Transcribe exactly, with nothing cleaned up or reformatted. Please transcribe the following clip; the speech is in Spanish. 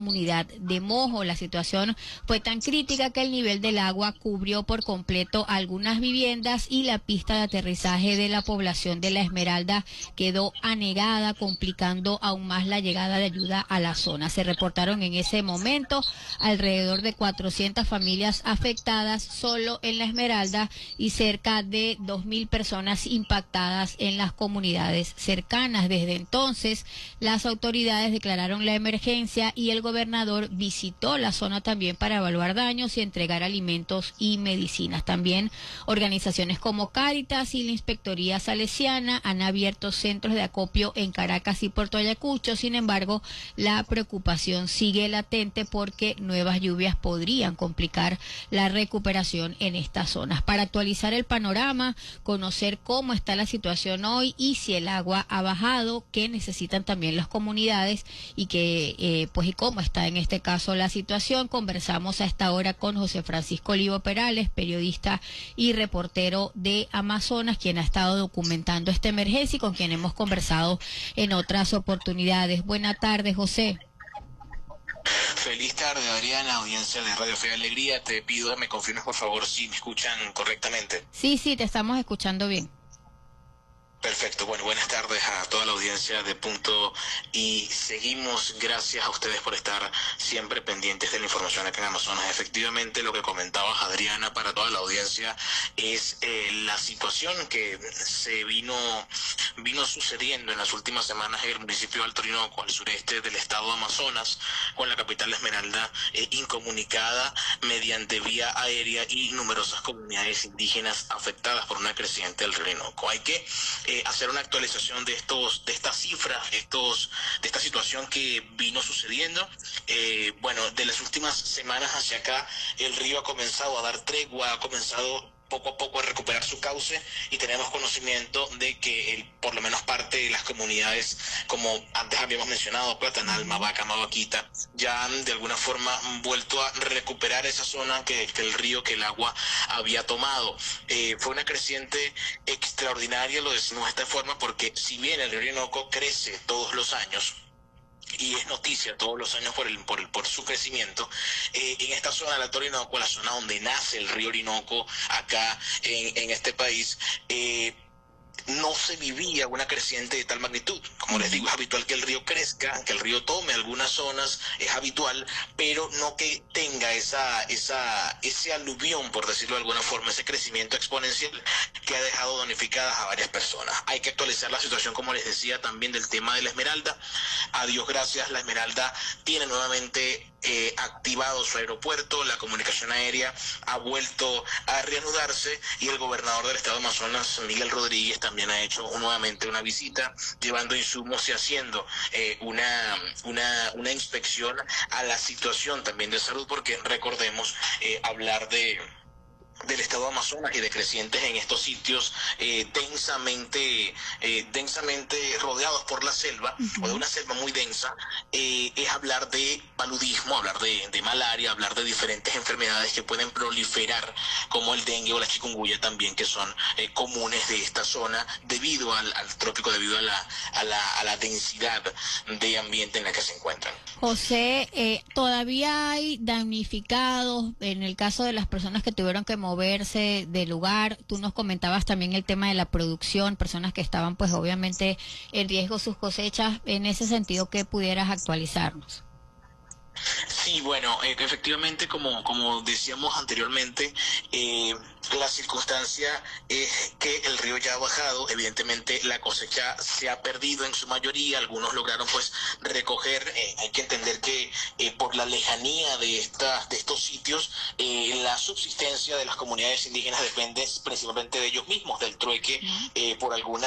Comunidad de Mojo. La situación fue tan crítica que el nivel del agua cubrió por completo algunas viviendas y la pista de aterrizaje de la población de La Esmeralda quedó anegada, complicando aún más la llegada de ayuda a la zona. Se reportaron en ese momento alrededor de cuatrocientas familias afectadas solo en La Esmeralda y cerca de dos mil personas impactadas en las comunidades cercanas. Desde entonces, las autoridades declararon la emergencia y el gobernador visitó la zona también para evaluar daños y entregar alimentos y medicinas. También organizaciones como Cáritas y la Inspectoría Salesiana han abierto centros de acopio en Caracas y Puerto Ayacucho. Sin embargo, la preocupación sigue latente porque nuevas lluvias podrían complicar la recuperación en estas zonas. Para actualizar el panorama, conocer cómo está la situación hoy y si el agua ha bajado, qué necesitan también las comunidades y que eh, pues y cómo está en este caso la situación. Conversamos a esta hora con José Francisco Olivo Perales, periodista y reportero de Amazonas, quien ha estado documentando esta emergencia y con quien hemos conversado en otras oportunidades. Buenas tardes, José. Feliz tarde, Adriana, audiencia de Radio Fe y Alegría. Te pido que me confirmes, por favor, si me escuchan correctamente. Sí, sí, te estamos escuchando bien. Perfecto, bueno, buenas tardes a toda la audiencia de Punto y seguimos. Gracias a ustedes por estar siempre pendientes de la información acá en Amazonas. Efectivamente, lo que comentabas, Adriana, para toda la audiencia es eh, la situación que se vino vino sucediendo en las últimas semanas en el municipio de Alto Orinoco, al sureste del estado de Amazonas, con la capital Esmeralda eh, incomunicada mediante vía aérea y numerosas comunidades indígenas afectadas por una creciente del río Orinoco. Hay que Eh, hacer una actualización de estos de estas cifras, de estos de esta situación que vino sucediendo. Eh, bueno, de las últimas semanas hacia acá, el río ha comenzado a dar tregua, ha comenzado poco a poco a recuperar su cauce y tenemos conocimiento de que el, por lo menos parte de las comunidades, como antes habíamos mencionado, Platanal, Mavaca, Mavaquita, ya han de alguna forma vuelto a recuperar esa zona que, que el río, que el agua había tomado. Eh, fue una creciente extraordinaria, lo decimos de esta forma, porque si bien el río Orinoco crece todos los años, y es noticia todos los años por el por el, por su crecimiento, eh, en esta zona del Alto Orinoco, la zona donde nace el río Orinoco acá en, en este país, eh, no se vivía una creciente de tal magnitud. Como les digo, es habitual que el río crezca, que el río tome algunas zonas, es habitual, pero no que tenga esa esa ese aluvión, por decirlo de alguna forma, ese crecimiento exponencial que ha dejado damnificadas a varias personas. Hay que actualizar la situación, como les decía, también del tema de La Esmeralda. A Dios gracias, La Esmeralda tiene nuevamente eh, activado su aeropuerto, la comunicación aérea ha vuelto a reanudarse y el gobernador del estado de Amazonas, Miguel Rodríguez, también ha hecho nuevamente una visita, llevando insumos y haciendo eh, una, una, una inspección a la situación también de salud, porque recordemos eh, hablar de del estado de Amazonas y de crecientes en estos sitios eh, densamente eh, densamente rodeados por la selva, uh-huh. o de una selva muy densa, eh, es hablar de paludismo, hablar de, de malaria, hablar de diferentes enfermedades que pueden proliferar, como el dengue o la chikungunya también, que son eh, comunes de esta zona debido al, al trópico, debido a la, a, la, a la densidad de ambiente en la que se encuentran. José, eh, todavía hay damnificados en el caso de las personas que tuvieron que moverse del lugar. Tú nos comentabas también el tema de la producción, personas que estaban pues obviamente en riesgo sus cosechas. En ese sentido, ¿qué pudieras actualizarnos? Sí, bueno, eh, efectivamente, como, como decíamos anteriormente, eh, la circunstancia es que el río ya ha bajado. Evidentemente la cosecha se ha perdido en su mayoría, algunos lograron pues recoger. Eh, hay que entender que eh, por la lejanía de, estas, de estos sitios, eh, la subsistencia de las comunidades indígenas depende principalmente de ellos mismos, del trueque eh, por alguna